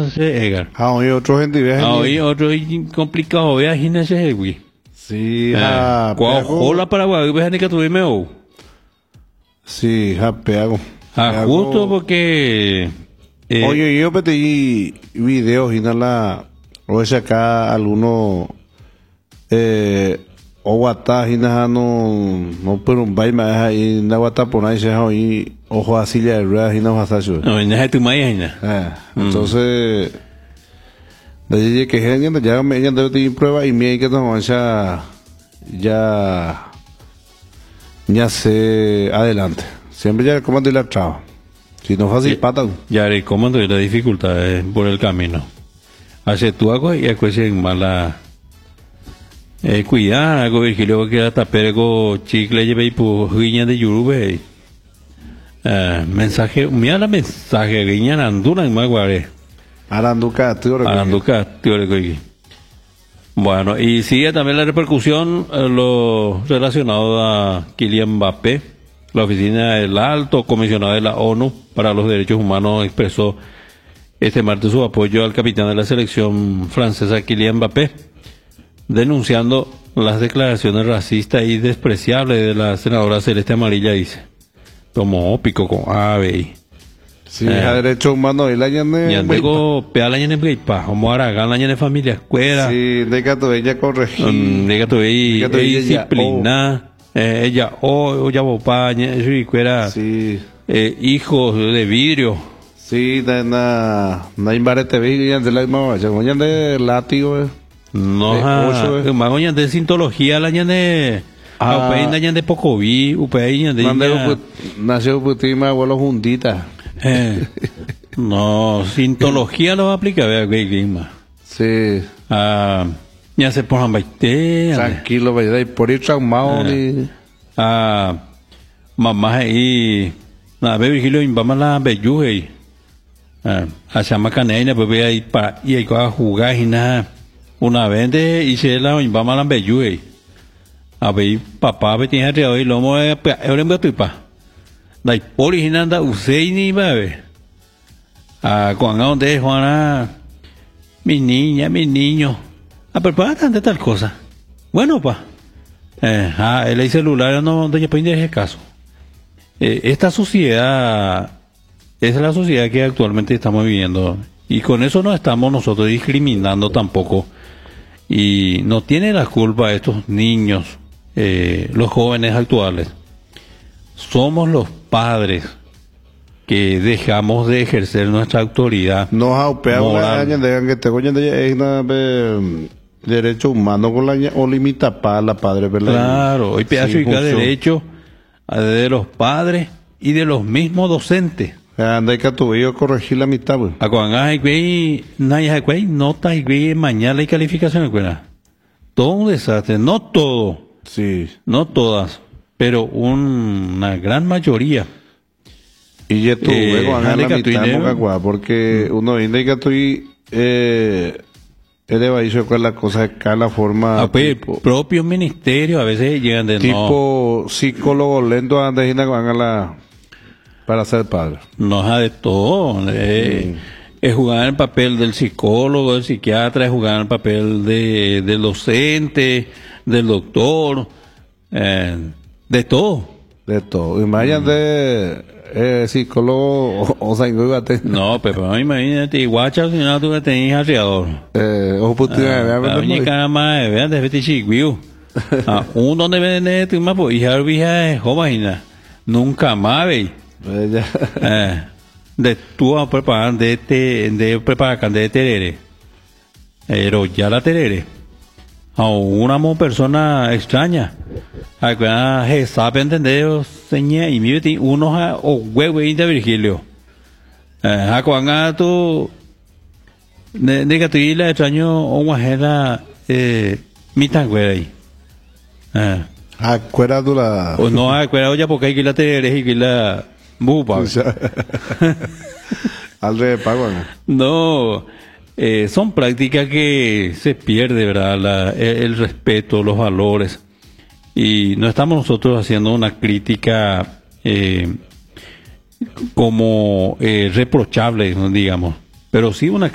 se Edgar. Hoy otro gente viaje. Hoy otro complicado viaje en ese güey. Sí, Hola Paraguay, ves ni que tuvimos o. Sí, pego. Justo porque oye, yo pedí videos y nada, o sea acá algunos o guata y nada no pero un baile más y nada guata por ahí se ha oí ojo así de ruedas y no pasa eso. No, no es tu mañana. Entonces de allí que gente ya me ya de prueba y me que no ya se adelante. Siempre ya el comando y la traba. Si no fácil pata. Ya el comando y la dificultad es por el camino. Hace tu algo y después en mala cuidar algo Virgilio que hasta pergo chicle lleve y pues guiña de yurube. Mensaje, mira la mensaje guiña anduna en maguare. Aranduca teórico. Bueno, y sigue también la repercusión lo relacionado a Kylian Mbappé. La oficina del alto comisionado de la ONU para los derechos humanos expresó este martes su apoyo al capitán de la selección francesa Kylian Mbappé, denunciando las declaraciones racistas y despreciables de la senadora Celeste Amarilla, dice. Tomó pico con ave. Sí, a derecho humano y la ñane. Ya tengo pea la ñane peipa, como Aragán la ñane familia escuela. Sí, de gato ella corregir. De gato ella disciplina. Ella ya papá, escuela. Sí. Hijos de vidrio. Sí, na imbarete vidrio de la misma, ya goñan de látigo. No, más goñan de sintología la ñane. Upey na ñane poco vi, upey ñane. Nació putima abuelo juntita. No, sintología lo aplica, vea, güey, sí. Ya se ponen baite. Tranquilo, vaya, y por ir traumado. Mamá y nada, Virgilio, y vamos a la belluje. A chama canena, pues voy a ir para y hay que jugar y nada. Una vez y se la vamos a la belluje. A ver, papá, me tiene que ir, lo vamos a ver, en Batuipa. La original da Useini, bebé. Cuando donde Juana, mi niña, mi niño. Pero tanta tal cosa. Bueno, pa. El celular no ya puede ese caso. Esta sociedad es la sociedad que actualmente estamos viviendo. Y con eso no estamos nosotros discriminando tampoco. Y no tiene la culpa estos niños, los jóvenes actuales. Somos los padres que dejamos de ejercer nuestra autoridad. No, moral. Que te coñan de derecho humano con la o limita para la padre, ¿verdad? Claro, hoy pedazo y cada derecho de los padres y de los mismos docentes. Anda y que tu hijo corregir la mitad, güey. A cuando hay güey, nadie güey, nota y güey, mañana hay calificaciones, güey. Todo un desastre, no todo. Sí. No todas, pero una gran mayoría. Y ya tú, luego a la mitad, porque uno indica que tú él va a decir cuál la cosa acá la forma tipo, propio ministerio a veces llegan de tipo psicólogo lento antes de para ser padre. No es de todo. Es jugar el papel del psicólogo, del psiquiatra, es jugar el papel del docente, del doctor, de todo. De todo. Imagínate psicólogo o sea, no, pero imagínate, guacha, si no tú tenías alrededor. Vean, de este chiquillo. Un donde ven tu mapo, y ya vija, imagina, nunca más, ve. De tú a preparar de preparar de terere. Pero ya la terere. A una persona extraña. Acá sabe entender, seña, y mire, uno o huevo de Virgilio. Cuando tú, de que tú y la extraño, o una mitad güey. Acuerdo la. O no, acuerdo ya porque hay que la terere y que la bupa. Al de pago. No. Son prácticas que se pierde, ¿verdad? El respeto, los valores. Y no estamos nosotros haciendo una crítica como reprochable, digamos, pero sí una